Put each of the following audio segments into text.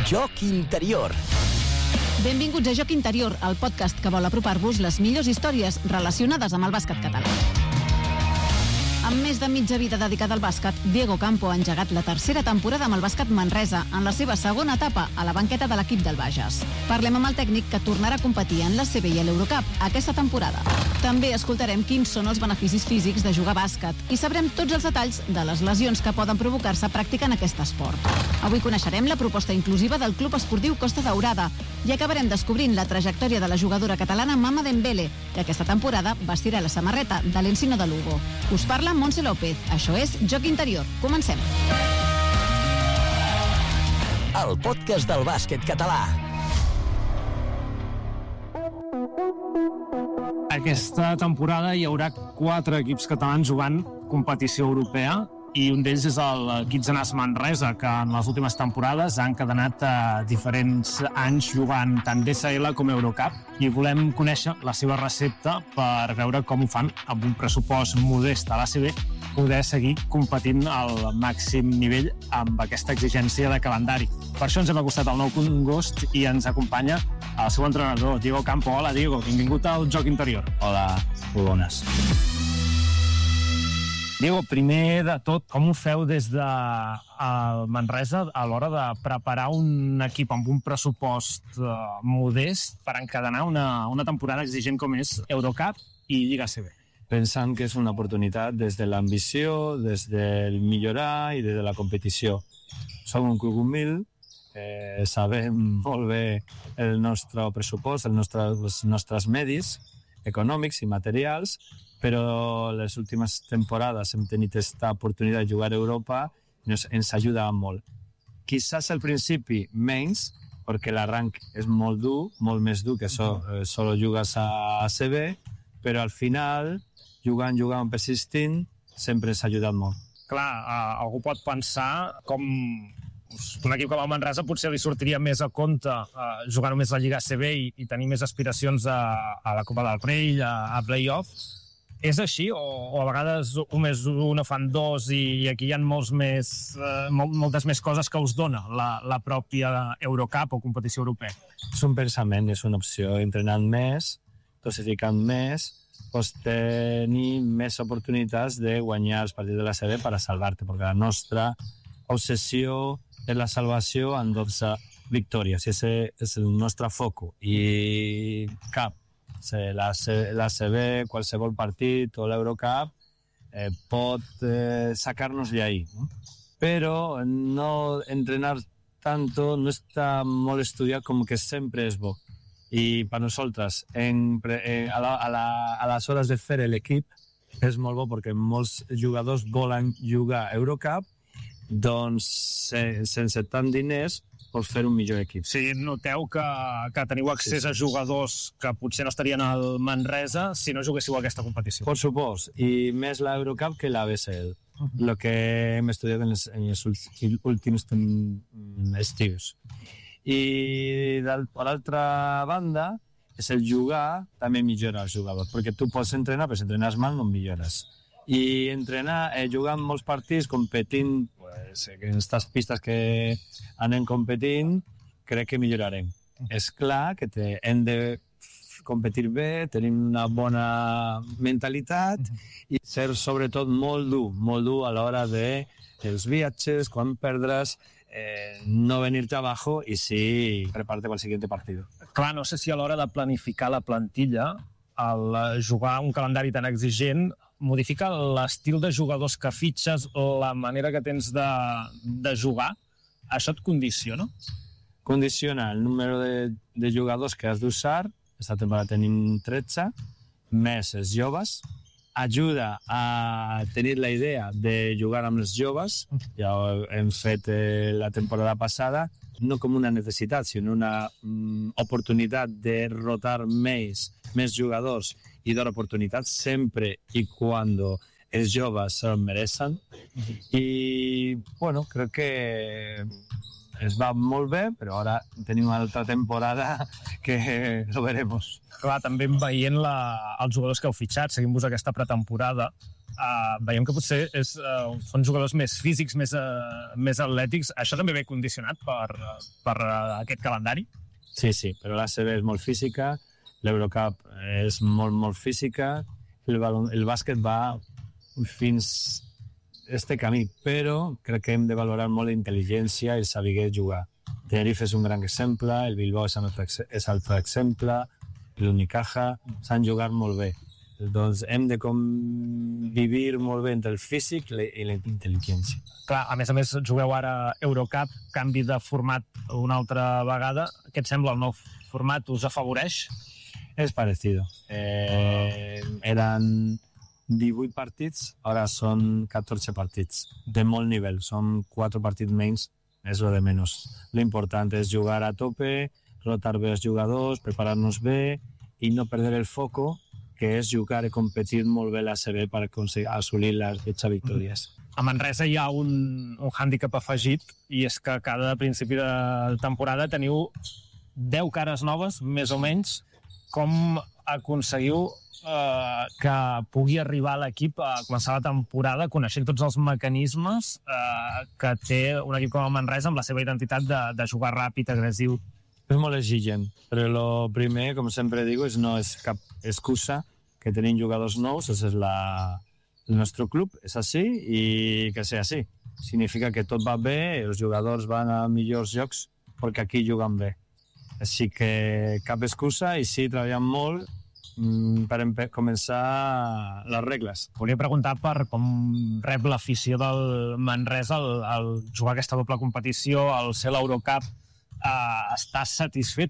Joc Interior. Benvinguts a Joc Interior, el podcast que vol apropar-vos les millors històries relacionades amb el bàsquet català. Amb més de mitja vida dedicada al bàsquet, Diego Campo ha engegat la tercera temporada amb el bàsquet Manresa en la seva segona etapa a la banqueta de l'equip del Bages. Parlem amb el tècnic que tornarà a competir en l'ACB i a l'Eurocup aquesta temporada. També escoltarem quins són els beneficis físics de jugar a bàsquet i sabrem tots els detalls de les lesions que poden provocar-se practicant aquest esport. Avui coneixerem la proposta inclusiva del Club Esportiu Costa Daurada i acabarem descobrint la trajectòria de la jugadora catalana Mama Dembele, que aquesta temporada vestirà la samarreta de l'Encino de Lugo. Us parla Montse López. Això és Joc Interior. Comencem. El podcast del bàsquet català. Aquesta temporada hi haurà 4 equips catalans jugant competició europea i un d'ells és l'equip Zanàs Manresa, que en les últimes temporades ha encadenat diferents anys jugant tant DSL com Eurocup i volem conèixer la seva recepta per veure com ho fan amb un pressupost modest a l'ACB poder seguir competint al màxim nivell amb aquesta exigència de calendari. Per això ens hem acostat al nou congost i ens acompanya el seu entrenador, Diego Campo. Hola, Diego, benvingut al Joc Interior. Hola, molt bones. Diego, primer de tot, com ho feu des de Manresa a l'hora de preparar un equip amb un pressupost modest per encadenar una temporada exigent com és Eurocup i Lliga ACB? Pensant que és una oportunitat des de l'ambició, des del millorar i des de la competició. Som un club humil, sabem molt bé el nostre pressupost, els nostres medis econòmics i materials, però les últimes temporades hem tingut aquesta oportunitat de jugar a Europa i ens ajuda molt. Quizás al principi menys, perquè l'arranc és molt dur, molt més dur que solo jugues a ACB, però al final, jugant, persistint, sempre ens ha ajudat molt. Clar, algú pot pensar com un equip com el Manresa potser li sortiria més a compte jugar només la Lliga ACB i tenir més aspiracions a la Copa del Rei, a play-off. És així? O a vegades 1 més 1 fan 2 i aquí hi ha moltes més coses que us dona la pròpia Eurocup o competició europea? És un pensament, és una opció. Entrenant més, dosificant més, pots tenir més oportunitats de guanyar els partits de la CB per a salvar-te, perquè la nostra obsessió és la salvació en 12 victòries. Ese és el nostre foco. I cap. L'ACB, qualsevol partit o l'Eurocup pot sacar-nos de ahí, ¿no? Però no entrenar tanto no està molt estudiat com que sempre és bo. I per nosaltres, a les hores de fer l'equip, és molt bo perquè molts jugadors volen jugar a Eurocup, doncs sense tant diners pots fer un millor equip. Sí, noteu que teniu accés a jugadors que potser no estarien al Manresa si no juguéssiu a aquesta competició. Per supost, i més l'Eurocup que la BSL, el que hem estudiat en els últims estius. I per l'altra banda, és el jugar, també millora els jugadors, perquè tu pots entrenar, però si entrenes mal no millores. I entrenar, jugar en molts partits, competint, en aquestes pistes que anem competint, crec que millorarem. És clar que hem de competir bé, tenir una bona mentalitat i ser sobretot molt dur a l'hora dels viatges, quan perdres, no venir-te abajo i sí preparar-te pel següent partit. Clar, no sé si a l'hora de planificar la plantilla, al jugar un calendari tan exigent, modifica l'estil de jugadors que fitxes, la manera que tens de jugar, això et condiciona? Condiciona el número de jugadors que has d'usar. Esta temporada tenim 13, més els joves. Ajuda a tenir la idea de jugar amb els joves. Ja ho hem fet la temporada passada, no com una necessitat, sinó una oportunitat de rotar més jugadors i dar oportunitats sempre i quan els joves se'l mereixen. I, bueno, crec que es va molt bé, però ara tenim una altra temporada que lo veremos. Clar, també veient els jugadors que heu fitxat, seguint-vos aquesta pretemporada, veiem que potser són jugadors més físics, més atlètics. Això també ve condicionat per aquest calendari? Sí, però l'ACB és molt física, l'Eurocup és molt física, el bàsquet va fins este camí, però crec que hem de valorar molt la intel·ligència i saber jugar. Tenerife és un gran exemple, el Bilbao és altre exemple, l'Unicaja s'han jugat molt bé. Doncs hem de convivir molt bé entre el físic i la intel·ligència. Clar, a més, jugueu ara Eurocup, canvi de format una altra vegada. Què et sembla el nou format? Us afavoreix? És parecido. Eren 18 partits, ara són 14 partits, de molt nivell. Són 4 partits menys, és lo de menys. L'important és jugar a tope, rotar bé els jugadors, preparar-nos bé i no perdre el foco, que és jugar i competir molt bé l'ACB per assolir les 16 victòries. A Manresa hi ha un hàndicap afegit, i és que cada principi de temporada teniu 10 cares noves, més o menys. Com aconseguiu que pugui arribar l'equip a començar la temporada coneixent tots els mecanismes que té un equip com el Manresa amb la seva identitat de jugar ràpid, agressiu? És molt exigent, però el primer, com sempre digo, no és cap excusa que tenim jugadors nous, és el nostre club, és així i que sigui així. Significa que tot va bé, els jugadors van a millors llocs perquè aquí juguen bé. Així que cap excusa i sí, treballem molt per començar les regles. Volia preguntar per com rep l'afició del Manresa al jugar aquesta doble competició, al ser l'Eurocup. Estàs satisfet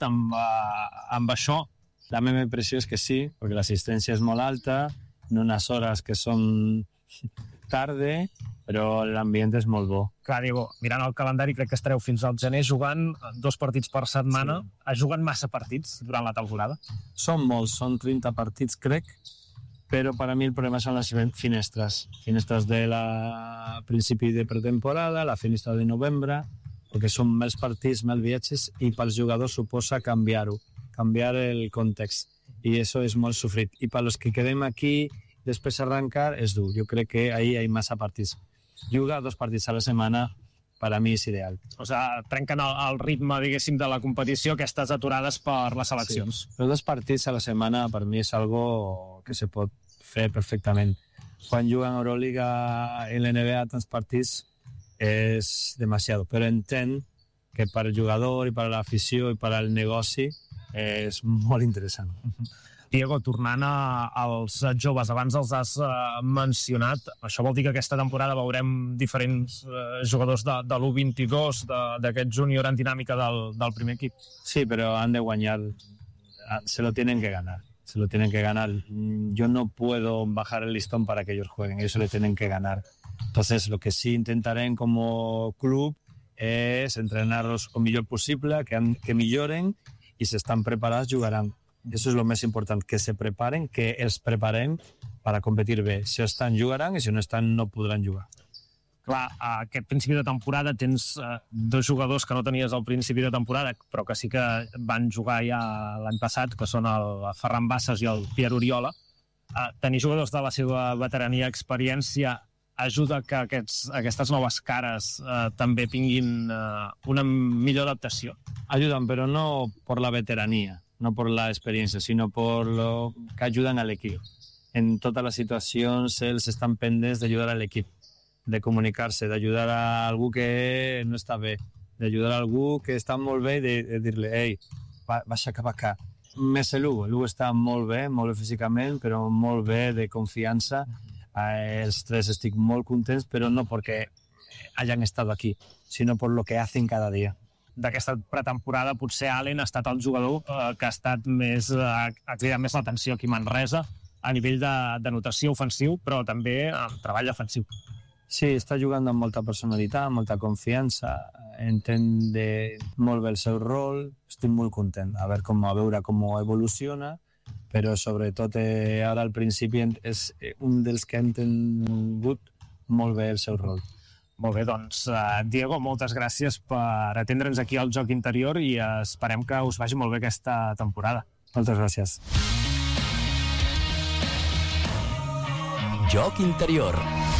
amb això? La meva impressió és que sí, perquè l'assistència és molt alta, en unes hores que són tarde, però l'ambient és molt bo. Clar, Diego, mirant el calendari, crec que estareu fins al gener jugant 2 partits per setmana. Sí. Has jugat massa partits durant la temporada? Són molts, són 30 partits, crec, però per a mi el problema són les finestres. Finestres de principi de pretemporada, la finestra de novembre, perquè són més partits, més viatges, i pels jugadors suposa canviar-ho, canviar el context. I això és molt sofrit. I per als que quedem aquí, després arrencar, és dur. Jo crec que ahí hi ha massa partits. Jugar 2 partits a la setmana, per a mi és ideal. O sigui, trenquen el ritme, diguéssim, de la competició, aquestes aturades per les seleccions. Sí. Però 2 partits a la setmana, per mi, és algo que se pot fer perfectament. Quan juguen Euroliga i l'NBA tants partits, és demasiado, però entenc que per al jugador i per a l'afició i per al negoci és molt interessant. Diego, tornant als joves, abans els has mencionat, això vol dir que aquesta temporada veurem diferents jugadors de l'U22, d'aquest júnior en dinàmica del primer equip? Sí, però han de guanyar, se lo tienen que ganar. Se lo tienen que ganar. Yo no puedo bajar el listón para que ellos jueguen, ellos se lo tienen que ganar. Entonces, lo que sí intentaré como club es entrenarlos lo millor possible, que milloren, i si estan preparats jugaran. Eso és el més important, que se preparen, que els preparem per a competir bé. Si estan, jugaran, i si no estan, no podran jugar. Clar, a aquest principi de temporada tens 2 jugadors que no tenies al principi de temporada, però que sí que van jugar ja l'any passat, que són el Ferran Bassas i el Pierre Oriola. Tenir jugadors de la seva veterania, experiència, ajuda que aquestes noves cares també tinguin una millor adaptació? Ayudan, pero no por la veteranía, no por la experiencia, sino por lo que ayudan al equipo. En todas las situacions ells estan pendents d'ajudar a l'equip, de comunicar-se, d'ajudar a algú que no està bé, d'ajudar a algú que està molt bé i de dir-li, ei, baixa cap acá. Més l'Hugo està molt bé físicament, però molt bé de confiança. Els 3 estic molt contents, però no perquè hayan estado aquí, sinó per lo que hacen cada dia. D'aquesta pretemporada potser Allen ha estat el jugador que ha cridat més l'atenció aquí a Manresa a nivell de notació ofensiu, però també en treball defensiu. Sí, està jugant amb molta personalitat, molta confiança, entén molt bé el seu rol, estic molt content a veure com evoluciona, però sobretot ara al principi és un dels que ha entengut molt bé el seu rol. Molt bé, doncs, Diego, moltes gràcies per atendre'ns aquí al Joc Interior i esperem que us vagi molt bé aquesta temporada. Moltes gràcies. Joc Interior.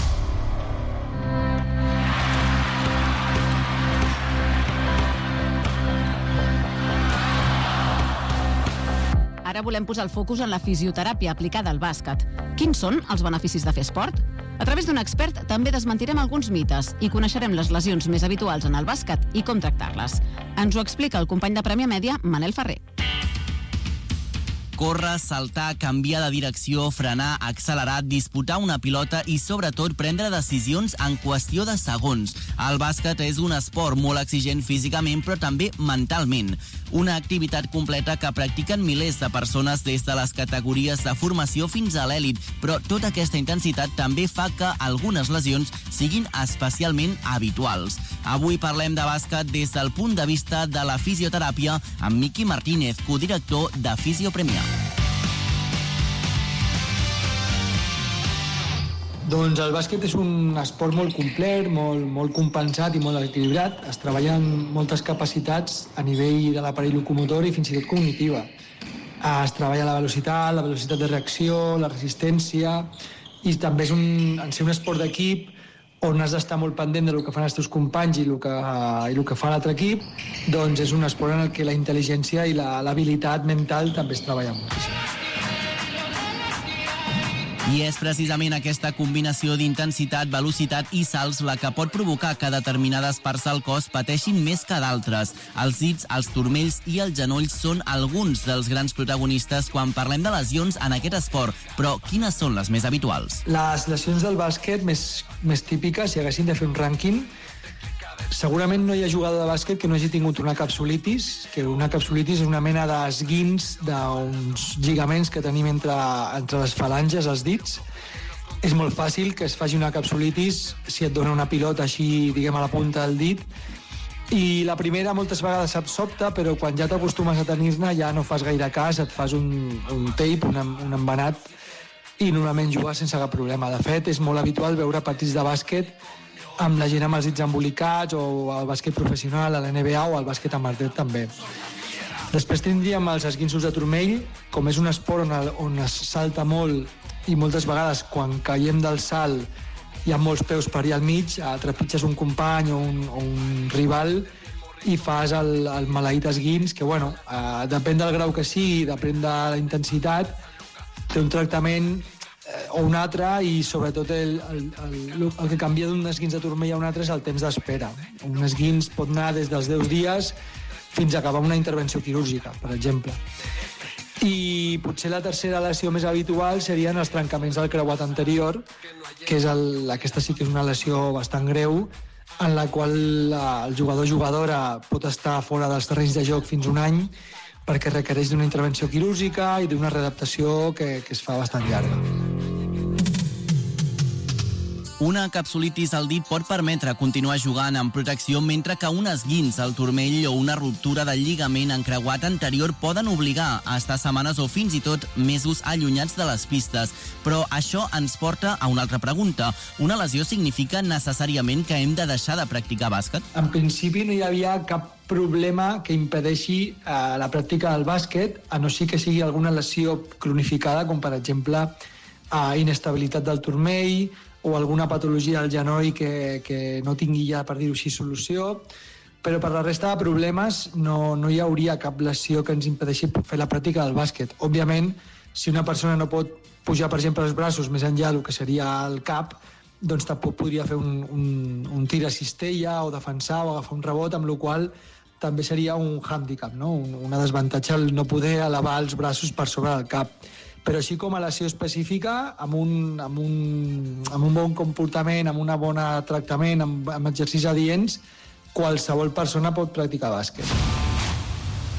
Ara volem posar el focus en la fisioteràpia aplicada al bàsquet. Quins són els beneficis de fer esport? A través d'un expert també desmentirem alguns mites i coneixerem les lesions més habituals en el bàsquet i com tractar-les. Ens ho explica el company de Premià Mèdia, Manel Ferrer. Córrer, saltar, canviar de direcció, frenar, accelerar, disputar una pilota i, sobretot, prendre decisions en qüestió de segons. El bàsquet és un esport molt exigent físicament, però també mentalment. Una activitat completa que practiquen milers de persones des de les categories de formació fins a l'èlit, però tota aquesta intensitat també fa que algunes lesions siguin especialment habituals. Avui parlem de bàsquet des del punt de vista de la fisioteràpia amb Miqui Martínez, codirector de Fisio Premià. Doncs el bàsquet és un esport molt complet, molt compensat i molt equilibrat. Es treballen moltes capacitats a nivell de l'aparell locomotor i fins i tot cognitiva. Es treballa la velocitat de reacció, la resistència, i també és en ser un esport d'equip on has d'estar molt pendent del que fan els teus companys i el que fa l'altre equip, doncs és un esport en què la intel·ligència i l'habilitat mental també es treballa moltíssim. I és precisament aquesta combinació d'intensitat, velocitat i salts la que pot provocar que determinades parts del cos pateixin més que d'altres. Els dits, els turmells i els genolls són alguns dels grans protagonistes quan parlem de lesions en aquest esport, però quines són les més habituals? Les lesions del bàsquet més típiques, si haguessin de fer un rànquing, segurament no hi ha jugador de bàsquet que no hagi tingut una capsulitis, que una capsulitis és una mena d'esguins d'uns lligaments que tenim entre les falanges, els dits. És molt fàcil que es faci una capsulitis si et dona una pilota així, diguem, a la punta del dit. I la primera moltes vegades sobta, però quan ja t'acostumes a tenir-ne ja no fas gaire cas, et fas un tape, un embenat, i normalment jugues sense cap problema. De fet, és molt habitual veure partits de bàsquet amb la gent amb els dits embolicats, o el bàsquet professional, a la NBA o al bàsquet amateur també. Després tindríem els esguinços de turmell. Com és un esport on es salta molt i moltes vegades quan caiem del salt hi ha molts peus per allà al mig, trepitges un company o un rival i fas el maleït esguins, que depèn del grau que sigui, depèn de la intensitat, té un tractament o un altre, i sobretot el que canvia d'un esguins de turmell a un altre és el temps d'espera. Un esguins pot anar des dels 10 dies fins a acabar una intervenció quirúrgica, per exemple. I potser la tercera lesió més habitual serien els trencaments del creuat anterior, que és aquesta sí que és una lesió bastant greu, en la qual el jugador o jugadora pot estar fora dels terrenys de joc fins un any, perquè requereix d'una intervenció quirúrgica i d'una readaptació que es fa bastant llarga. Una capsulitis al dit pot permetre continuar jugant amb protecció, mentre que un esguins al turmell o una ruptura del lligament encreuat anterior poden obligar a estar setmanes o fins i tot mesos allunyats de les pistes. Però això ens porta a una altra pregunta. Una lesió significa necessàriament que hem de deixar de practicar bàsquet? En principi no hi havia cap problema que impedeixi la pràctica del bàsquet, a no ser que sigui alguna lesió cronificada, com per exemple inestabilitat del turmell o alguna patologia del genoll que no tingui ja, per dir-ho així, solució. Però per la resta de problemes no hi hauria cap lesió que ens impedeixi fer la pràctica del bàsquet. Òbviament, si una persona no pot pujar, per exemple, els braços més enllà del que seria el cap, doncs tampoc podria fer un tir a cistella o defensar o agafar un rebot, amb la qual també seria un hàndicap, no? Una desavantatge el no poder elevar els braços per sobre del cap. Però així com a lesió específica, amb un bon comportament, amb un bon tractament, amb exercicis adients, qualsevol persona pot practicar bàsquet.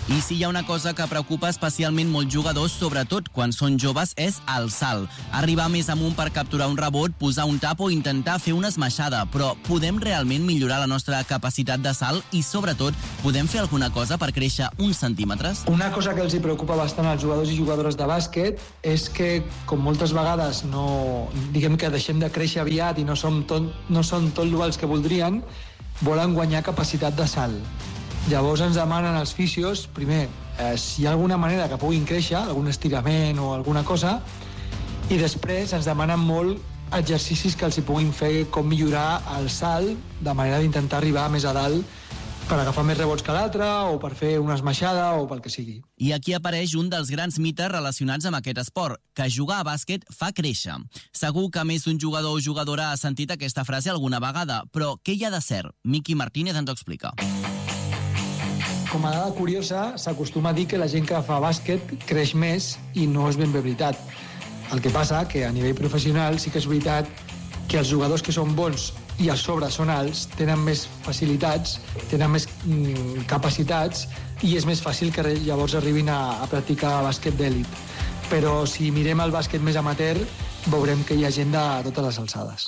I si hi ha una cosa que preocupa especialment molts jugadors, sobretot quan són joves, és el salt. Arribar més amunt per capturar un rebot, posar un tap o intentar fer una esmaixada. Però podem realment millorar la nostra capacitat de salt i, sobretot, podem fer alguna cosa per créixer uns centímetres? Una cosa que els hi preocupa bastant als jugadors i jugadores de bàsquet és que, com moltes vegades diguem que deixem de créixer aviat i no són tot els que voldrien, volen guanyar capacitat de salt. Llavors ens demanen els fisios, primer, si hi ha alguna manera que puguin créixer, algun estirament o alguna cosa, i després ens demanen molt exercicis que els hi puguin fer com millorar el salt, de manera d'intentar arribar més a dalt per agafar més rebots que l'altre, o per fer una esmaixada, o pel que sigui. I aquí apareix un dels grans mites relacionats amb aquest esport, que jugar a bàsquet fa créixer. Segur que més d'un jugador o jugadora ha sentit aquesta frase alguna vegada, però què hi ha de cert? Miqui Martínez ens ho explica. Com a dada curiosa, s'acostuma a dir que la gent que fa bàsquet creix més i no és ben bé veritat. El que passa que a nivell professional sí que és veritat que els jugadors que són bons i a sobre són alts tenen més facilitats, tenen més capacitats i és més fàcil que llavors arribin a practicar bàsquet d'èlit. Però si mirem el bàsquet més amateur, veurem que hi ha gent de totes les alçades.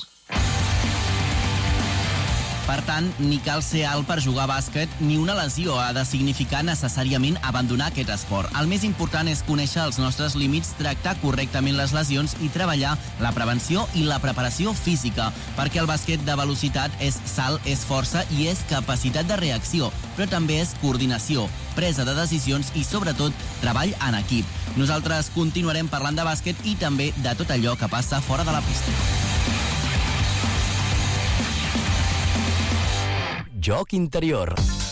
Per tant, ni cal ser alt per jugar a bàsquet, ni una lesió ha de significar necessàriament abandonar aquest esport. El més important és conèixer els nostres límits, tractar correctament les lesions i treballar la prevenció i la preparació física, perquè el bàsquet de velocitat és salt, és força i és capacitat de reacció, però també és coordinació, presa de decisions i, sobretot, treball en equip. Nosaltres continuarem parlant de bàsquet i també de tot allò que passa fora de la pista. Joc interior.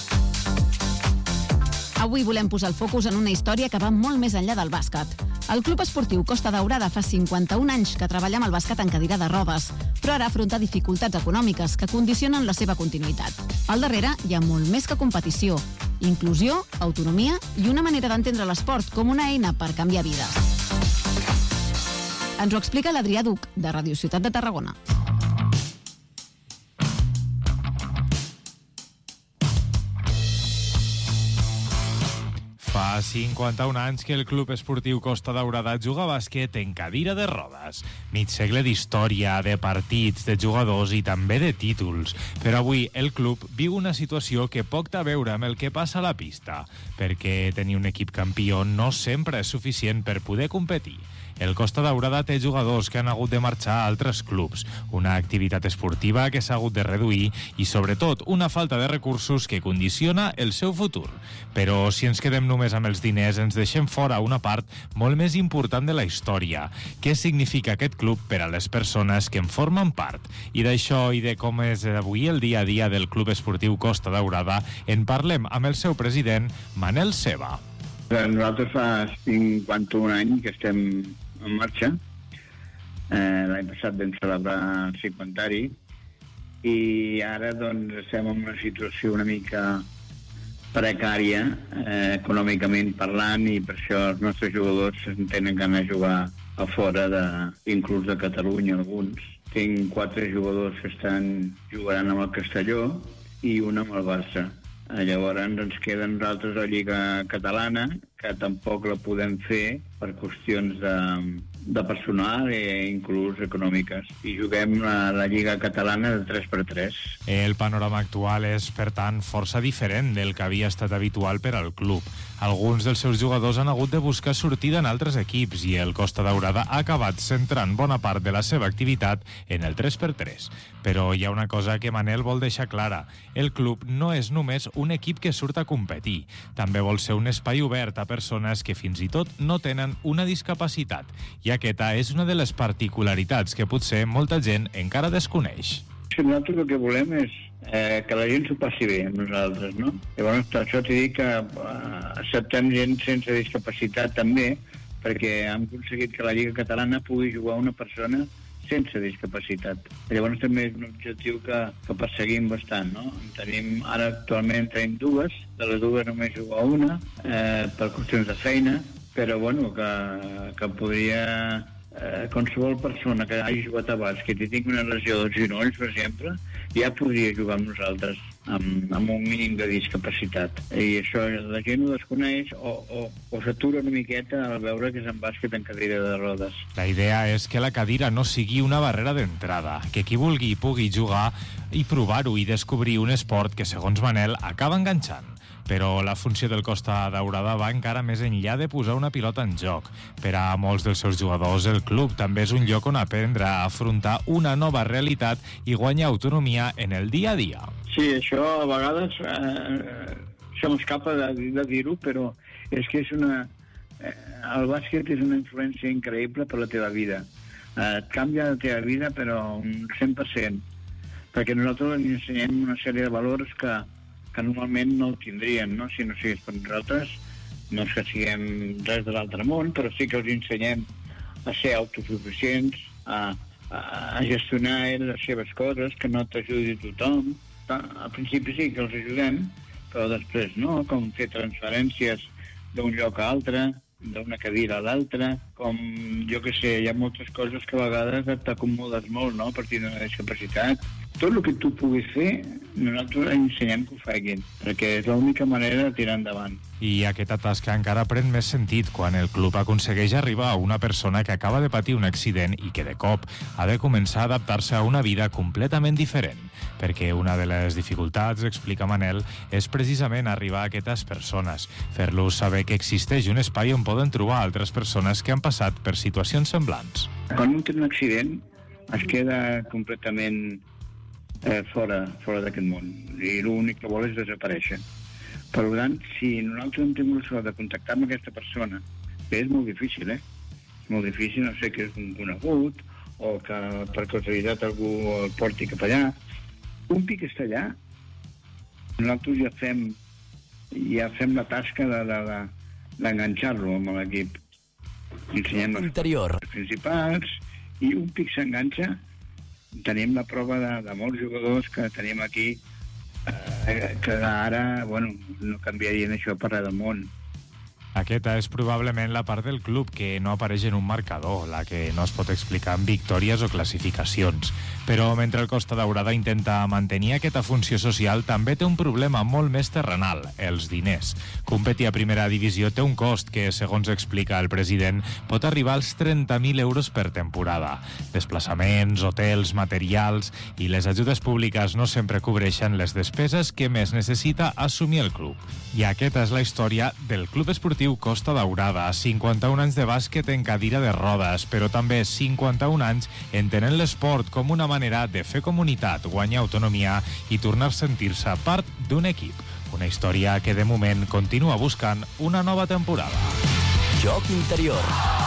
Avui volem posar el focus en una història que va molt més enllà del bàsquet. El Club Esportiu Costa Daurada fa 51 anys que treballa amb el bàsquet en cadira de rodes, però ara afronta dificultats econòmiques que condicionen la seva continuïtat. Al darrere hi ha molt més que competició, inclusió, autonomia i una manera d'entendre l'esport com una eina per canviar vides. Ens ho explica l'Adrià Duc, de Radio Ciutat de Tarragona. Fa 51 anys que el Club Esportiu Costa Daurada juga a bàsquet en cadira de rodes. Mig segle d'història, de partits, de jugadors i també de títols. Però avui el club viu una situació que poc té a veure amb el que passa a la pista, perquè tenir un equip campió no sempre és suficient per poder competir. El Costa Daurada té jugadors que han hagut de marxar a altres clubs, una activitat esportiva que s'ha hagut de reduir i, sobretot, una falta de recursos que condiciona el seu futur. Però si ens quedem només amb els diners, ens deixem fora una part molt més important de la història. Què significa aquest club per a les persones que en formen part? I d'això i de com és avui el dia a dia del Club Esportiu Costa Daurada en parlem amb el seu president, Manel Ceba. Nosaltres fa 51 anys que estem en marxa. L'any passat vam celebrar el 50ari i ara doncs estem en una situació una mica precària econòmicament parlant i per això els nostres jugadors tenen ganes de jugar a fora, inclús de Catalunya alguns. Tinc 4 jugadors que estan jugant amb el Castelló i un amb el Barça. Llavors ens queda a nosaltres la Lliga Catalana, que tampoc la podem fer per qüestions de personal i inclús econòmiques. I juguem la Lliga Catalana de 3x3. El panorama actual és, per tant, força diferent del que havia estat habitual per al club. Alguns dels seus jugadors han hagut de buscar sortida en altres equips i el Costa Daurada ha acabat centrant bona part de la seva activitat en el 3x3. Però hi ha una cosa que Manel vol deixar clara. El club no és només un equip que surt a competir. També vol ser un espai obert a persones que fins i tot no tenen una discapacitat. I aquesta és una de les particularitats que potser molta gent encara desconeix. Nosaltres el que volem és que la gent s'ho passi bé amb nosaltres, no? Llavors, per això t'he dit que acceptem gent sense discapacitat també, perquè hem aconseguit que la Lliga Catalana pugui jugar una persona sense discapacitat. Llavors també és un objectiu que perseguim bastant, no? Ara actualment tenim 2, de les 2 només juga una, per qüestions de feina, però bueno, que podria... qualsevol persona que hagi jugat a bàsquet i tingui una lesió dels genolls, per exemple, ja podria jugar amb nosaltres. amb un mínim de discapacitat. I això la gent ho desconeix o s'atura una miqueta al veure que és en bàsquet en cadira de rodes. La idea és que la cadira no sigui una barrera d'entrada, que qui vulgui pugui jugar i provar-ho i descobrir un esport que, segons Manel, acaba enganxant. Però la funció del Costa Daurada va encara més enllà de posar una pilota en joc. Per a molts dels seus jugadors, el club també és un lloc on aprendre a afrontar una nova realitat i guanyar autonomia en el dia a dia. Sí, això a vegades se m'escapa de dir-ho, però és que el bàsquet és una influència increïble per la teva vida. Et canvia la teva vida, però un 100%, perquè nosaltres ens ensenyem una sèrie de valors que normalment no ho tindrien, no? Si no sigués per nosaltres, no és que siguem res de l'altre món, però sí que els ensenyem a ser autosuficients, a gestionar les seves coses, que no t'ajudi tothom. Al principi sí que els ajudem, però després no, com fer transferències d'un lloc a altre, d'una cadira a l'altra, com, jo què sé, hi ha moltes coses que a vegades t'acomodes molt, no?, a partir d'una discapacitat. Tot el que tu puguis fer, nosaltres ensenyem que ho facin, perquè és l'única manera de tirar endavant. I aquesta tasca encara pren més sentit quan el club aconsegueix arribar a una persona que acaba de patir un accident i que de cop ha de començar a adaptar-se a una vida completament diferent. Perquè una de les dificultats, explica Manel, és precisament arribar a aquestes persones, fer-los saber que existeix un espai on poden trobar altres persones que han passat per situacions semblants. Quan un té un accident es queda completament fora d'aquest món i l'únic que vol és desaparèixer. Per tant, si nosaltres hem tingut la sort de contactar amb aquesta persona, que és molt difícil, és molt difícil, no sé, que és un conegut o que per casualitat algú el porti cap allà, un pic està allà, nosaltres ja fem la tasca d'enganxar-lo amb l'equip. Ensenyem els principals i un pic s'enganxa. Tenim la prova de molts jugadors que tenim aquí que ara, no canviarien això per res del món. Aquesta és probablement la part del club que no apareix en un marcador, la que no es pot explicar en victòries o classificacions. Però mentre el Costa Daurada intenta mantenir aquesta funció social, també té un problema molt més terrenal, els diners. Competir a primera divisió té un cost que, segons explica el president, pot arribar als 30.000 euros per temporada. Desplaçaments, hotels, materials i les ajudes públiques no sempre cobreixen les despeses que més necessita assumir el club. I aquesta és la història del Club Esportiu Costa Daurada, 51 anys de bàsquet en cadira de rodes, però també 51 anys entenent l'esport com una manera de fer comunitat, guanyar autonomia i tornar a sentir-se part d'un equip. Una història que de moment continua buscant una nova temporada. Joc interior.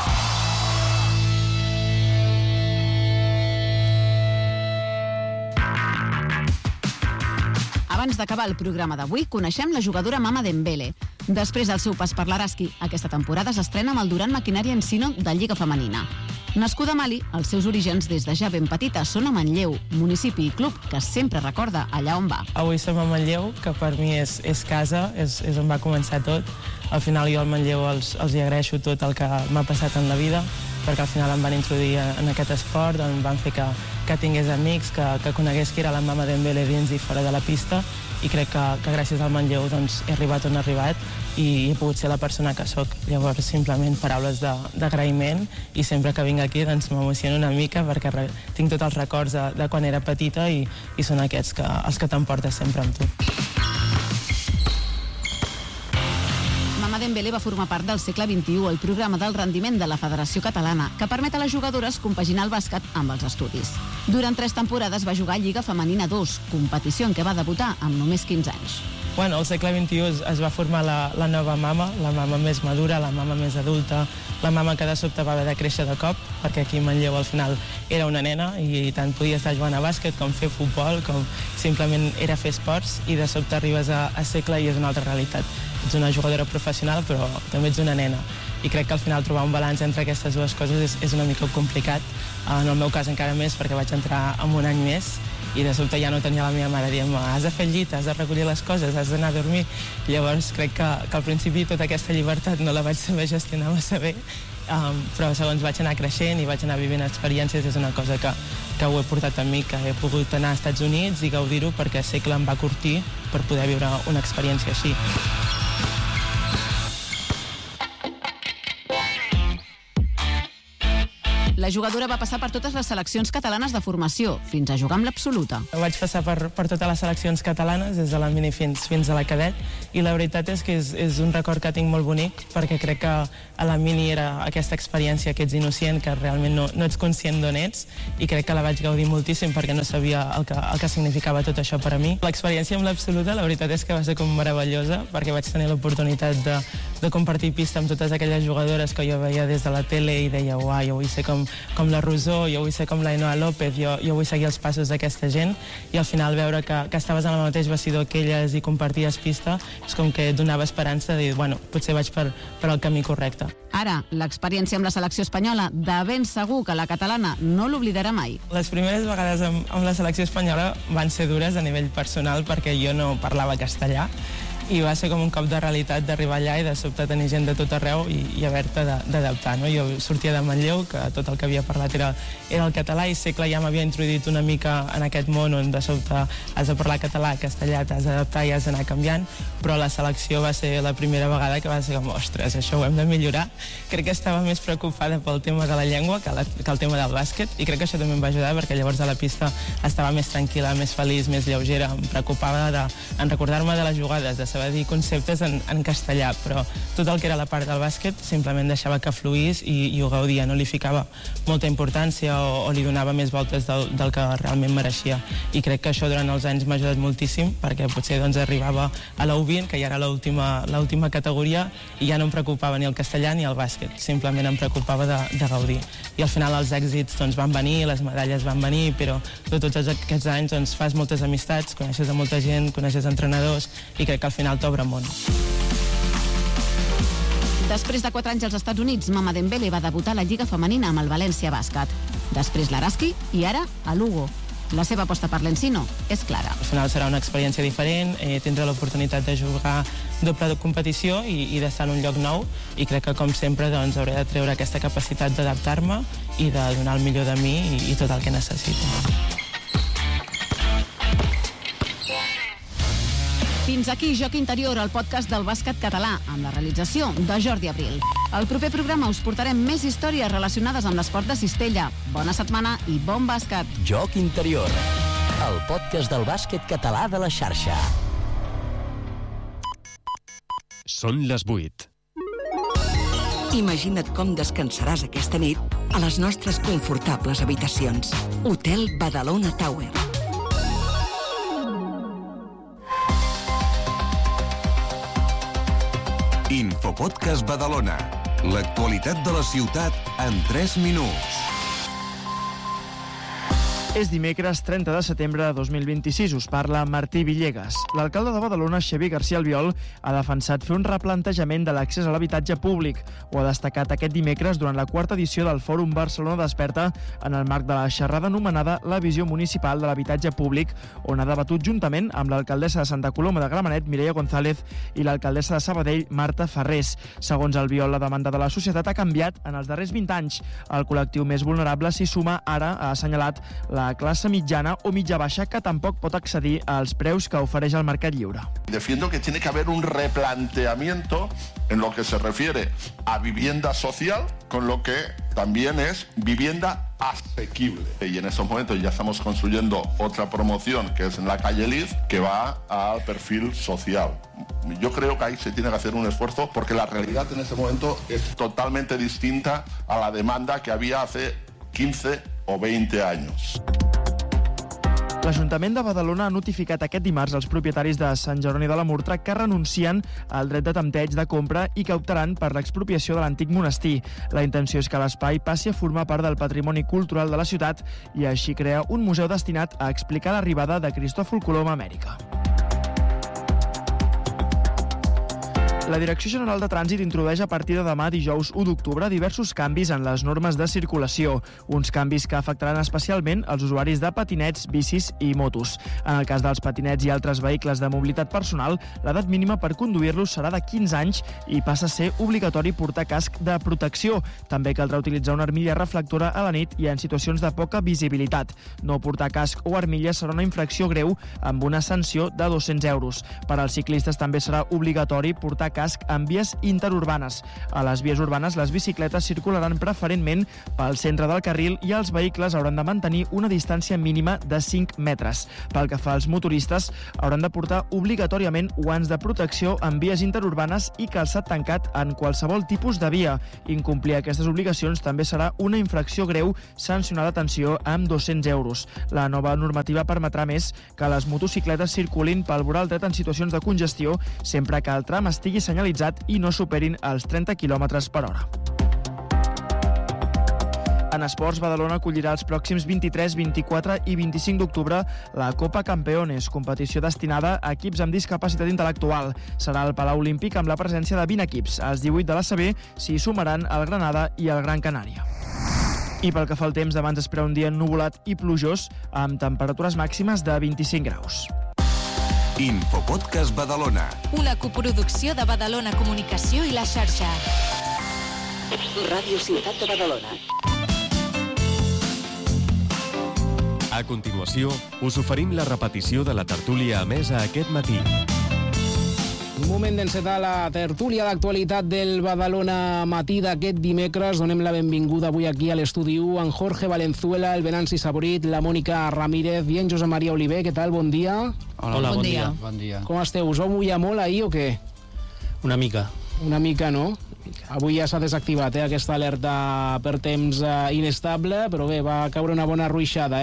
Abans d'acabar el programa d'avui, coneixem la jugadora Mama Dembele. Després del seu pas per l'Araski, aquesta temporada s'estrena amb el Duran Maquinària Ensino de Lliga Femenina. Nascuda a Mali, els seus orígens des de ja ben petita són a Manlleu, municipi i club que sempre recorda allà on va. Avui som a Manlleu, que per mi és casa, és on va començar tot. Al final jo al Manlleu els hi agraeixo tot el que m'ha passat en la vida, perquè al final em van introduir en aquest esport, em van fer que tingués amics, que conegués qui era la Mama Dembele dins i fora de la pista, i crec que gràcies al Manlleu doncs, he arribat on he arribat i he pogut ser la persona que sóc. Llavors, simplement paraules d'agraïment, i sempre que vinc aquí doncs, m'emociono una mica perquè tinc tots els records de quan era petita i són aquests els que t'emportes sempre amb tu. Mama Dembele va formar part del Segle XXI, el programa del rendiment de la Federació Catalana, que permet a les jugadores compaginar el bàsquet amb els estudis. Durant 3 temporades va jugar a Lliga Femenina 2, competició en què va debutar amb només 15 anys. Bueno, al segle XXI es va formar la nova mama, la mama més madura, la mama més adulta, la mama que de sobte va haver de créixer de cop, perquè aquí a Manlleu al final era una nena i tant podia estar jugant a bàsquet com fer futbol, com simplement era fer esports, i de sobte arribes a segle i és una altra realitat. Ets una jugadora professional, però també ets una nena. I crec que al final trobar un balanç entre aquestes dues coses és una mica complicat. En el meu cas encara més, perquè vaig entrar en un any més i de sobte ja no tenia la meva mare dient has de fer el llit, has de recollir les coses, has d'anar a dormir. Llavors crec que al principi tota aquesta llibertat no la vaig saber gestionar massa bé, però segons vaig anar creixent i vaig anar vivint experiències és una cosa que ho he portat amb mi, que he pogut anar als Estats Units i gaudir-ho perquè sé que em va curtir per poder viure una experiència així. La jugadora va passar per totes les seleccions catalanes de formació, fins a jugar amb l'absoluta. Vaig passar per totes les seleccions catalanes, des de la mini fins a la cadet, i la veritat és que és un record que tinc molt bonic, perquè crec que a la mini era aquesta experiència que ets innocent, que realment no ets conscient d'on ets, i crec que la vaig gaudir moltíssim perquè no sabia el que significava tot això per a mi. L'experiència amb l'absoluta, la veritat és que va ser com meravellosa, perquè vaig tenir l'oportunitat de compartir pista amb totes aquelles jugadores que jo veia des de la tele i deia, uau, jo vull ser com la Rosó, jo vull ser com la Ainhoa López, jo vull seguir els passos d'aquesta gent, i al final veure que estaves en el mateix vestidor que elles i comparties pista, és com que et donava esperança de dir, bueno, potser vaig per el camí correcte. Ara, l'experiència amb la selecció espanyola, de ben segur que la catalana no l'oblidarà mai. Les primeres vegades amb la selecció espanyola van ser dures a nivell personal perquè jo no parlava castellà, i va ser com un cop de realitat d'arribar allà i de sobte tenir gent de tot arreu i haver-te d'adaptar, no? Jo sortia de Manlleu, que tot el que havia parlat era el català, i sé que ja m'havia introduït una mica en aquest món on de sobte has de parlar català, castellà, t'has d'adaptar i has d'anar canviant, però la selecció va ser la primera vegada que va ser com, ostres, això ho hem de millorar. Crec que estava més preocupada pel tema de la llengua que el tema del bàsquet, i crec que això també em va ajudar perquè llavors a la pista estava més tranquil·la, més feliç, més lleugera, em preocupava en recordar-me de les jugades, de saber dir conceptes en castellà, però tot el que era la part del bàsquet simplement deixava que fluís i ho gaudia, no li ficava molta importància o li donava més voltes del que realment mereixia, i crec que això durant els anys m'ha ajudat moltíssim perquè potser arribava a la U20, que ja era l'última categoria, i ja no em preocupava ni el castellà ni el bàsquet, simplement em preocupava de gaudir, i al final els èxits van venir, les medalles van venir, però tots aquests anys fas moltes amistats, coneixes a molta gent, coneixes entrenadors, i crec que al final t'obre món. Després de 4 anys als Estats Units, Mama Dembélé va debutar a la Lliga Femenina amb el València Bàsquet. Després l'Araski i ara a Lugo. La seva aposta per l'Encino és clara. Al final serà una experiència diferent, tindré l'oportunitat de jugar doble de competició i d'estar en un lloc nou, i crec que, com sempre, hauré de treure aquesta capacitat d'adaptar-me i de donar el millor de mi i tot el que necessito. Fins aquí Joc Interior, el podcast del bàsquet català, amb la realització de Jordi Abril. Al proper programa us portarem més històries relacionades amb l'esport de cistella. Bona setmana i bon bàsquet. Joc Interior, el podcast del bàsquet català de la xarxa. Són les 8. Imagina't com descansaràs aquesta nit a les nostres confortables habitacions. Hotel Badalona Tower. Infopodcast Badalona. L'actualitat de la ciutat en 3 minuts. És dimecres 30 de setembre de 2026. Us parla Martí Villegas. L'alcalde de Badalona, Xavier García Albiol, ha defensat fer un replantejament de l'accés a l'habitatge públic. Ho ha destacat aquest dimecres durant la 4ª edició del Fòrum Barcelona Desperta en el marc de la xerrada anomenada La visió municipal de l'habitatge públic, on ha debatut juntament amb l'alcaldessa de Santa Coloma de Gramenet, Mireia González, i l'alcaldessa de Sabadell, Marta Ferrés. Segons Albiol, la demanda de la societat ha canviat en els darrers 20 anys. El col·lectiu més vulnerable s'hi suma ara, ha assenyalat, la classe mitjana o mitja-baixa, que tampoc pot accedir als preus que ofereix el mercat lliure. Defiendo que tiene que haber un replanteamiento en lo que se refiere a vivienda social, con lo que también es vivienda asequible. Y en estos momentos ya estamos construyendo otra promoción, que es en la calle Liz, que va al perfil social. Yo creo que ahí se tiene que hacer un esfuerzo, porque la realidad en este momento es totalmente distinta a la demanda que había hace 15 o 20 anys. L'Ajuntament de Badalona ha notificat aquest dimarts als propietaris de Sant Jeroni de la Murtra que renuncien al dret de tempteig de compra i que optaran per l'expropiació de l'antic monestir. La intenció és que l'espai passi a formar part del patrimoni cultural de la ciutat i així crear un museu destinat a explicar l'arribada de Cristòfol Colom a Amèrica. La Direcció General de Trànsit introdueix a partir de demà, dijous 1 d'octubre, diversos canvis en les normes de circulació. Uns canvis que afectaran especialment els usuaris de patinets, bicis i motos. En el cas dels patinets i altres vehicles de mobilitat personal, l'edat mínima per conduir-los serà de 15 anys i passa a ser obligatori portar casc de protecció. També caldrà utilitzar una armilla reflectora a la nit i en situacions de poca visibilitat. No portar casc o armilla serà una infracció greu amb una sanció de 200 euros. Per als ciclistes també serà obligatori portar casc en vies interurbanes. A les vies urbanes, les bicicletes circularan preferentment pel centre del carril i els vehicles hauran de mantenir una distància mínima de 5 metres. Pel que fa als motoristes, hauran de portar obligatòriament guants de protecció en vies interurbanes i calçat tancat en qualsevol tipus de via. Incomplir aquestes obligacions també serà una infracció greu sancionada, atenció, amb 200 euros. La nova normativa permetrà més que les motocicletes circulin pel voral dret en situacions de congestió sempre que el tram estigui senyalitzat i no superin els 30 km per hora. En esports, Badalona acollirà els pròxims 23, 24 i 25 d'octubre la Copa Campeones, competició destinada a equips amb discapacitat intel·lectual. Serà al Palau Olímpic amb la presència de 20 equips. Els 18 de l'ACB s'hi sumaran el Granada i el Gran Canària. I pel que fa al temps, demà ens espera un dia ennuvolat i plujós amb temperatures màximes de 25 graus. Infopodcast Badalona. Una coproducció de Badalona Comunicació i La Xarxa. Ràdio Ciutat de Badalona. A continuació, us oferim la repetició de la tertúlia emesa aquest matí. Moment d'encetar la tertúlia d'actualitat del Badalona Matí d'aquest dimecres. Donem la benvinguda avui aquí a l'estudi 1 en Jorge Valenzuela, el Venanci Saborit, la Mònica Ramírez i en Josep Maria Oliver. Què tal? Bon dia. Hola, bon dia. Bon dia. Com esteu? Us vau mullar molt ahir o què? Una mica. Una mica, no? Avui ja s'ha desactivat aquesta alerta per temps inestable, però bé, va caure una bona ruixada.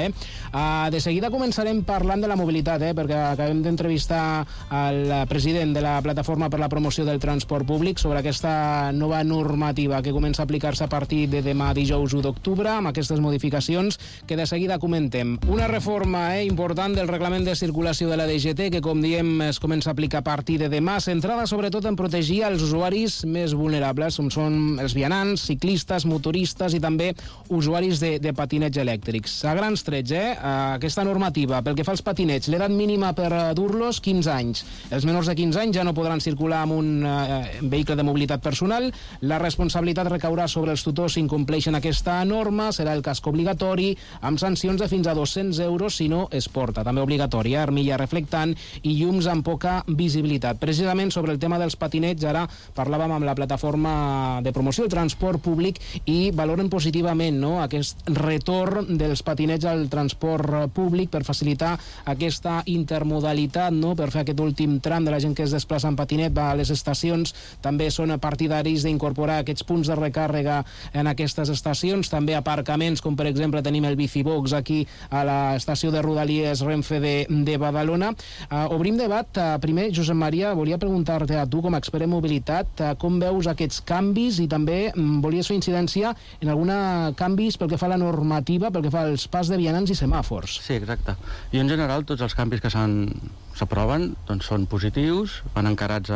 De seguida començarem parlant de la mobilitat, perquè acabem d'entrevistar el president de la Plataforma per la Promoció del Transport Públic sobre aquesta nova normativa que comença a aplicar-se a partir de demà, dijous 1 d'octubre, amb aquestes modificacions que de seguida comentem. Una reforma important del reglament de circulació de la DGT que, com diem, es comença a aplicar a partir de demà, centrada sobretot en protegir els usuaris més vulnerables, com són els vianants, ciclistes, motoristes i també usuaris de patinets elèctrics. A grans trets, aquesta normativa, pel que fa als patinets, l'edat mínima per dur-los, 15 anys. Els menors de 15 anys ja no podran circular amb un vehicle de mobilitat personal. La responsabilitat recaurà sobre els tutors si incompleixen aquesta norma, serà el casc obligatori, amb sancions de fins a 200 euros si no es porta. També obligatòria, armilla reflectant i llums amb poca visibilitat. Precisament sobre el tema dels patinets, ara parlàvem amb la Plataforma de Promoció del Transport Públic i valoren positivament aquest retorn dels patinets al transport públic per facilitar aquesta intermodalitat, per fer aquest últim tram de la gent que es desplaça en patinet, va a les estacions. També són partidaris d'incorporar aquests punts de recàrrega en aquestes estacions, també aparcaments, com per exemple tenim el Bicibox aquí a l'estació de Rodalies Renfe de Badalona. Obrim debat. Primer, Josep Maria, volia preguntar-te a tu, com a expert en mobilitat, com veus aquests canvis i també volies fer incidència en alguna canvis pel que fa a la normativa, pel que fa als pas de vianants i semàfors. Sí, exacte. I en general tots els canvis que s'aproven són positius, van encarats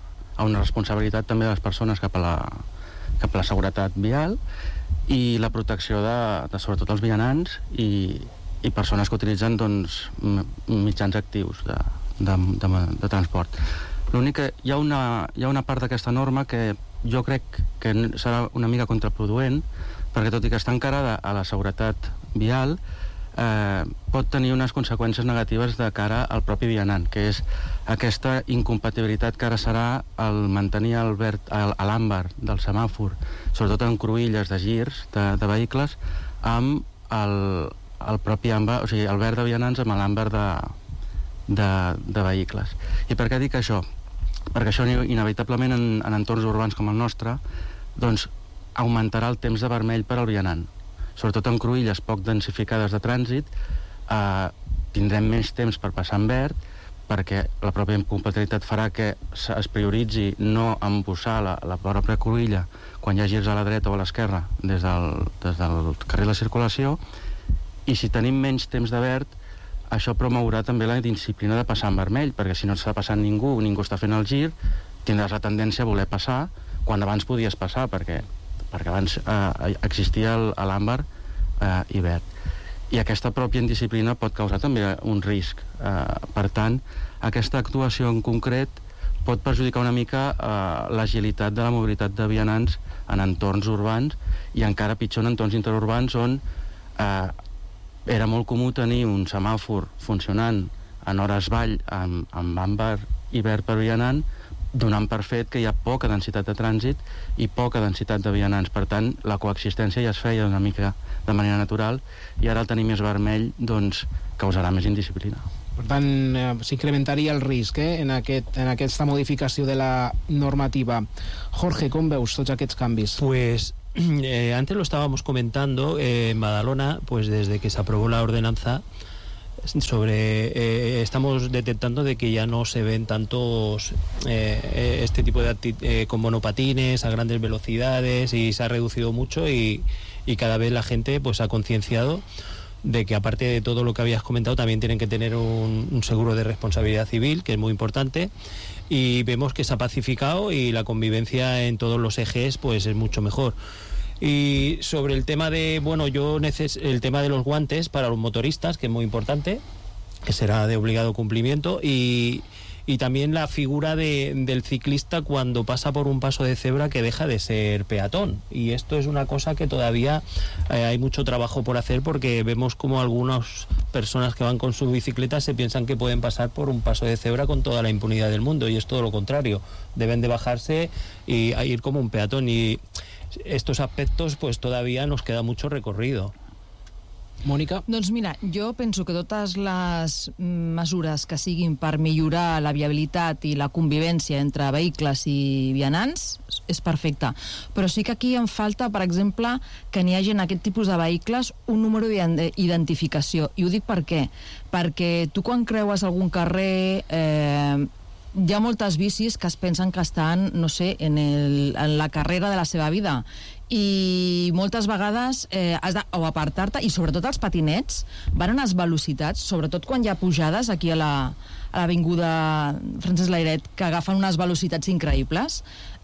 a una responsabilitat també de les persones cap a la seguretat vial i la protecció de sobretot els vianants i persones que utilitzen mitjans actius de transport. L'únic que hi ha una part d'aquesta norma que jo crec que serà una mica contraproduent, perquè tot i que està encarada a la seguretat vial, pot tenir unes conseqüències negatives de cara al propi vianant, que és aquesta incompatibilitat que ara serà el mantenir l'àmbar del semàfor, sobretot en cruïlles de girs de vehicles, amb el propi àmbar, o sigui, el verd de vianants amb l'àmbar de vehicles. I per què dic això? Perquè això inevitablement en entorns urbans com el nostre augmentarà el temps de vermell per al vianant. Sobretot en cruïlles poc densificades de trànsit tindrem menys temps per passar en verd, perquè la pròpia incompatibilitat farà que es prioritzi no embussar la pròpia cruïlla quan hi ha girs a la dreta o a l'esquerra des del carril de circulació, i si tenim menys temps de verd, això promourà també la disciplina de passar en vermell, perquè si no està passant ningú està fent el gir, tindràs la tendència a voler passar quan abans podies passar, perquè abans existia l'àmbar i verd. I aquesta pròpia indisciplina pot causar també un risc. Per tant, aquesta actuació en concret pot perjudicar una mica l'agilitat de la mobilitat de vianants en entorns urbans i encara pitjor en entorns interurbans on era molt comú tenir un semàfor funcionant en hores vall amb àmbar i verd per vianant, donant per fet que hi ha poca densitat de trànsit i poca densitat de vianants. Per tant, la coexistència ja es feia una mica de manera natural i ara el tenir més vermell doncs causarà més indisciplina. Per tant, s'incrementaria el risc en aquesta modificació de la normativa. Jorge, com veus tots aquests canvis? Pues antes lo estábamos comentando, en Badalona, pues desde que se aprobó la ordenanza estamos detectando de que ya no se ven tantos este tipo de con monopatines a grandes velocidades y se ha reducido mucho y cada vez la gente pues ha concienciado de que aparte de todo lo que habías comentado también tienen que tener un seguro de responsabilidad civil, que es muy importante, y vemos que se ha pacificado y la convivencia en todos los ejes pues es mucho mejor. Y sobre el tema de, el tema de los guantes para los motoristas, que es muy importante, que será de obligado cumplimiento, y también la figura del ciclista cuando pasa por un paso de cebra que deja de ser peatón. Y esto es una cosa que todavía hay mucho trabajo por hacer, porque vemos como algunas personas que van con su bicicleta se piensan que pueden pasar por un paso de cebra con toda la impunidad del mundo, y es todo lo contrario. Deben de bajarse y ir como un peatón, y estos aspectos pues todavía nos queda mucho recorrido. Mònica? Doncs mira, jo penso que totes les mesures que siguin per millorar la viabilitat i la convivència entre vehicles i vianants és perfecte, però sí que aquí em falta, per exemple, que n'hi hagi en aquest tipus de vehicles un número d'identificació, i ho dic per què? Perquè tu quan creues algun carrer hi ha moltes bicis que es pensen que estan, no sé, en la carrera de la seva vida, i moltes vegades has de apartar-te, i sobretot els patinets van a unes velocitats, sobretot quan hi ha pujades aquí a l'avinguda Francesc Layret, que agafen unes velocitats increïbles.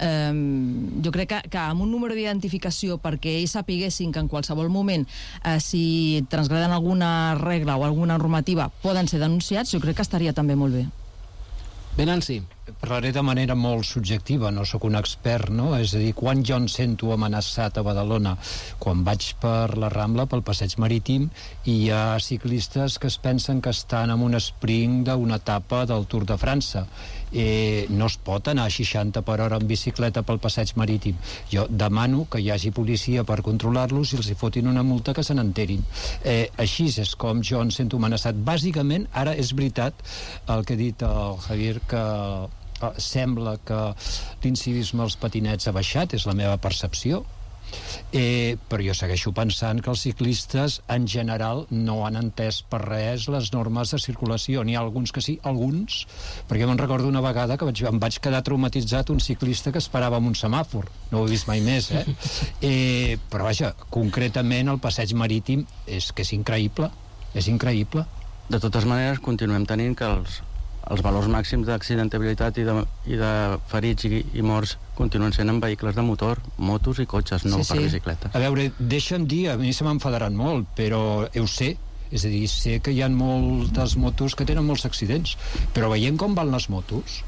Jo crec que amb un número d'identificació perquè ells sapiguessin que en qualsevol moment si transgreden alguna regla o alguna normativa poden ser denunciats, jo crec que estaria també molt bé. Venanci. Parlaré de manera molt subjectiva, no sóc un expert, no? És a dir, quan jo em sento amenaçat a Badalona? Quan vaig per la Rambla, pel passeig marítim, i hi ha ciclistes que es pensen que estan en un sprint d'una etapa del Tour de França. No es pot anar a 60 per hora en bicicleta pel passeig marítim. Jo demano que hi hagi policia per controlar-los i els hi fotin una multa, que se n'enterin. Així és com jo em sento amenaçat. Bàsicament, ara és veritat el que ha dit el Javier, que sembla que l'incivisme als patinets ha baixat, és la meva percepció, però jo segueixo pensant que els ciclistes en general no han entès per res les normes de circulació. N'hi ha alguns que sí, alguns, perquè me'n recordo una vegada que em vaig quedar traumatitzat un ciclista que esperava en un semàfor, no ho he vist mai més, però vaja, concretament el passeig marítim és que és increïble, és increïble. De totes maneres, continuem tenint que els valors màxims d'accidentabilitat i de ferits i morts continuen sent en vehicles de motor, motos i cotxes, no per bicicleta. A veure, deixa'm dir, a mi se m'enfadaran molt, però ho sé, és a dir, sé que hi ha moltes motos que tenen molts accidents, però veient com van les motos,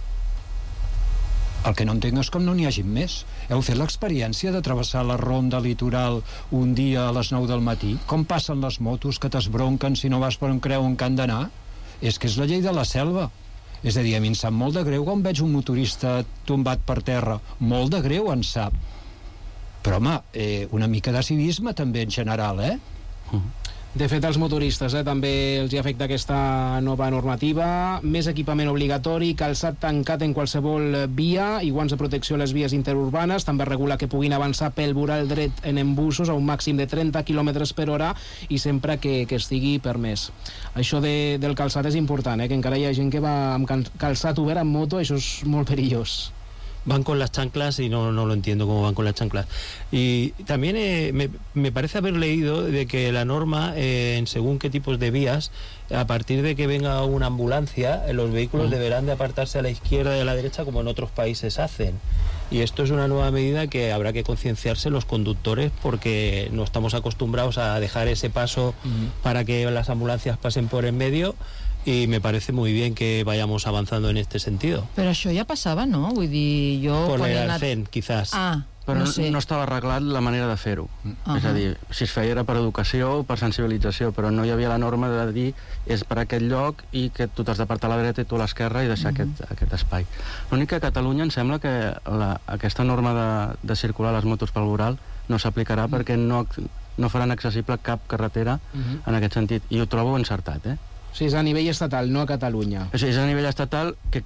el que no entenc és com no n'hi hagi més. Heu fet l'experiència de travessar la ronda litoral un dia a les 9 del matí? Com passen les motos que t'esbronquen si no vas per on creuen que han d'anar? És que és la llei de la selva. És a dir, a mi em sap molt de greu quan veig un motorista tombat per terra. Molt de greu em sap. Però, home, una mica de civisme també en general, De fet, als motoristes també els hi afecta aquesta nova normativa. Més equipament obligatori, calçat tancat en qualsevol via i guants de protecció a les vies interurbanes. També regula que puguin avançar pel voral dret en embussos a un màxim de 30 km per hora i sempre que estigui permès. Això del calçat és important, que encara hi ha gent que va amb calçat obert amb moto, això és molt perillós. van con las chanclas y no lo entiendo cómo van con las chanclas. Y también me parece haber leído de que la norma, en según qué tipos de vías, a partir de que venga una ambulancia, los vehículos deberán de apartarse a la izquierda y a la derecha como en otros países hacen. Y esto es una nueva medida que habrá que concienciarse los conductores, porque no estamos acostumbrados a dejar ese paso para que las ambulancias pasen por en medio, i me parece muy bien que vayamos avanzando en este sentido. Però això ja passava, no? Vull dir, jo... Por el Arcén, quizás. Però no sé. no estava arreglat la manera de fer-ho. És a dir, si es feia era per educació o per sensibilització, però no hi havia la norma de dir és per aquest lloc i que tu t'has d'apartar a la dreta i tu a l'esquerra i deixar aquest espai. L'únic que a Catalunya em sembla que aquesta norma de circular les motos pel voral no s'aplicarà perquè no faran accessible cap carretera en aquest sentit. I ho trobo encertat, eh? O sigui, és a nivell estatal, no a Catalunya. És a nivell estatal que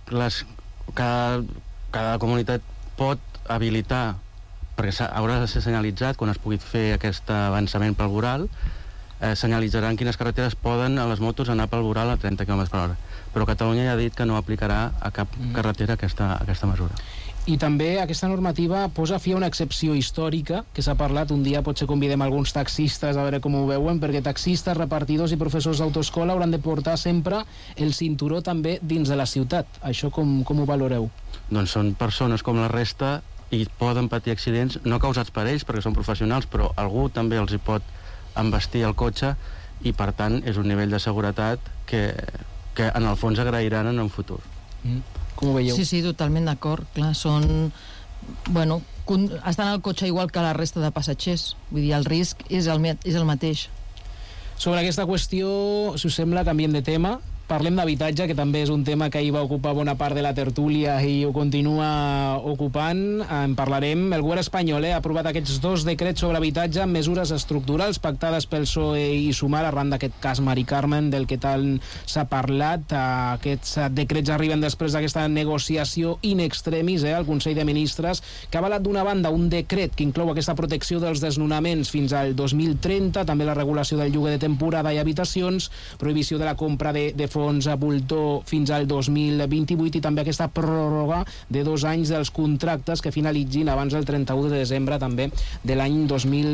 cada comunitat pot habilitar, perquè haurà de ser senyalitzat quan es pugui fer aquest avançament pel voral, senyalitzaran quines carreteres poden a les motos anar pel voral a 30 km/h. Però Catalunya ja ha dit que no aplicarà a cap carretera aquesta mesura. I també aquesta normativa posa fi a una excepció històrica que s'ha parlat. Un dia potser convidem alguns taxistes a veure com ho veuen, perquè taxistes, repartidors i professors d'autoescola hauran de portar sempre el cinturó també dins de la ciutat. Això com ho valoreu? Doncs són persones com la resta i poden patir accidents, no causats per ells perquè són professionals, però algú també els hi pot embestir el cotxe i per tant és un nivell de seguretat que en el fons agrairan en un futur. Com ho veieu? Sí, totalment d'acord. Clar, són... Bueno, estan al cotxe igual que la resta de passatgers. Vull dir, el risc és el mateix. Sobre aquesta qüestió, si us sembla, canviem de tema. Parlem d'habitatge, que també és un tema que ahir va ocupar bona part de la tertúlia i ho continua ocupant. En parlarem. El govern espanyol ha aprovat aquests 2 decrets sobre habitatge amb mesures estructurals pactades pel PSOE i Sumar arran d'aquest cas Mari Carmen, del que tant s'ha parlat. Aquests decrets arriben després d'aquesta negociació in extremis al Consell de Ministres, que ha avalat d'una banda un decret que inclou aquesta protecció dels desnonaments fins al 2030, també la regulació del lloguer de temporada i habitacions, prohibició de la compra de fons a voltor fins al 2028 i també aquesta pròrroga de 2 anys dels contractes que finalitzin abans del 31 de desembre també de l'any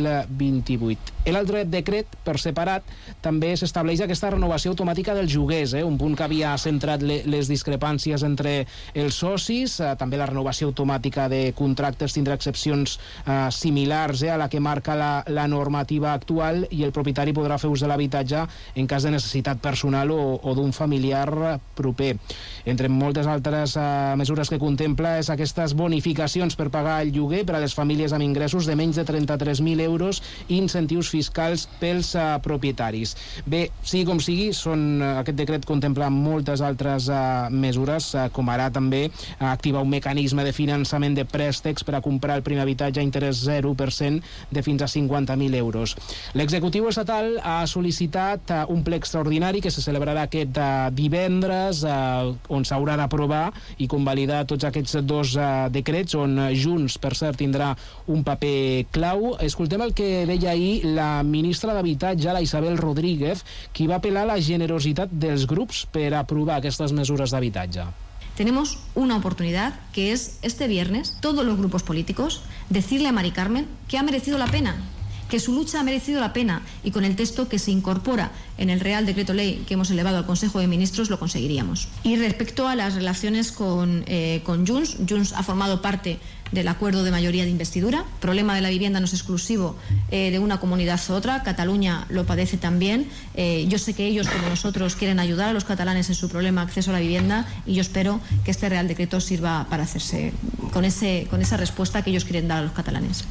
2028. L'altre decret, per separat, també s'estableix aquesta renovació automàtica dels lloguers, un punt que havia centrat les discrepàncies entre els socis. També la renovació automàtica de contractes tindrà excepcions similars a la que marca la normativa actual, i el propietari podrà fer ús de l'habitatge en cas de necessitat personal o d'un familiar proper. Entre moltes altres mesures que contempla és aquestes bonificacions per pagar el lloguer per a les famílies amb ingressos de menys de 33.000 euros i incentius fiscals pels propietaris. Bé, sigui com sigui, aquest decret contempla moltes altres mesures, com ara també activar un mecanisme de finançament de préstecs per a comprar el primer habitatge a interès 0% de fins a 50.000 euros. L'executiu estatal ha sol·licitat un ple extraordinari que se celebrarà aquest divendres, on s'haurà d'aprovar i convalidar tots aquests 2 decrets, on Junts, per cert, tindrà un paper clau. Escoltem el que deia ahir la ministra d'Habitatge, la Isabel Rodríguez, qui va apel·lar a la generositat dels grups per aprovar aquestes mesures d'habitatge. Tenemos una oportunidad, que es este viernes, todos los grupos políticos, decirle a Mari Carmen que ha merecido la pena, que su lucha ha merecido la pena, y con el texto que se incorpora en el Real Decreto Ley que hemos elevado al Consejo de Ministros lo conseguiríamos. Y respecto a las relaciones con Junts, Junts ha formado parte del acuerdo de mayoría de investidura. El problema de la vivienda no es exclusivo de una comunidad u otra. Cataluña lo padece también. Yo sé que ellos, como nosotros, quieren ayudar a los catalanes en su problema de acceso a la vivienda, y yo espero que este Real Decreto sirva para hacerse con esa respuesta que ells quieren dar a los catalanes.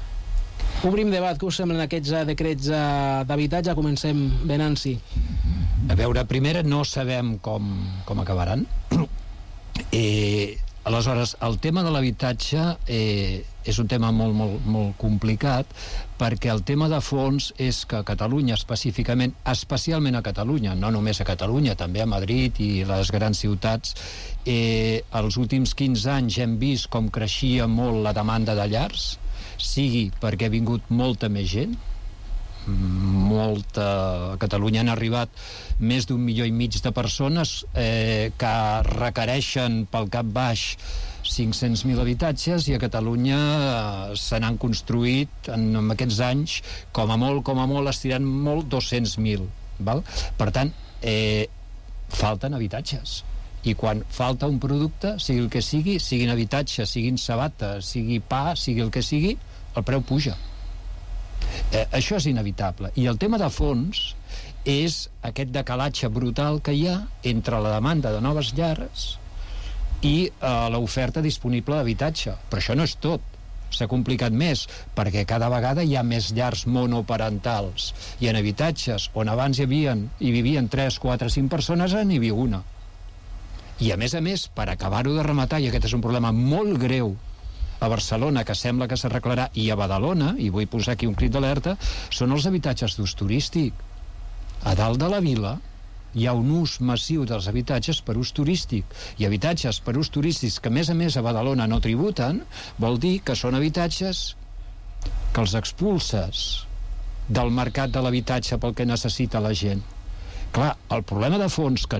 Obrim debat. Què us semblen aquests decrets d'habitatge? Comencem, Venanci. A veure, primera, no sabem com acabaran. Aleshores, el tema de l'habitatge és un tema molt complicat, perquè el tema de fons és que a Catalunya específicament, especialment a Catalunya, no només a Catalunya, també a Madrid i les grans ciutats, els últims 15 anys hem vist com creixia molt la demanda de llars, sigui perquè ha vingut molta més gent, A Catalunya han arribat més d'1,5 milió de persones que requereixen pel cap baix 500.000 habitatges, i a Catalunya se n'han construït en aquests anys, com a molt, estirant molt, 200.000. Val? Per tant, falten habitatges. I quan falta un producte, sigui el que sigui, siguin habitatges, siguin sabates, sigui pa, sigui el que sigui, el preu puja. Això és inevitable. I el tema de fons és aquest decalatge brutal que hi ha entre la demanda de noves llars i l'oferta disponible d'habitatge. Però això no és tot. S'ha complicat més, perquè cada vegada hi ha més llars monoparentals. I en habitatges on abans hi vivien 3, 4, 5 persones, ara n'hi viu una. I a més, per acabar-ho de rematar, i aquest és un problema molt greu a Barcelona, que sembla que s'arreglarà, i a Badalona, i vull posar aquí un crit d'alerta, són els habitatges d'ús turístic. A dalt de la vila hi ha un ús massiu dels habitatges per ús turístic, i habitatges per ús turístics que a més a Badalona no tributen, vol dir que són habitatges que els expulses del mercat de l'habitatge pel que necessita la gent. Clar, el problema de fons que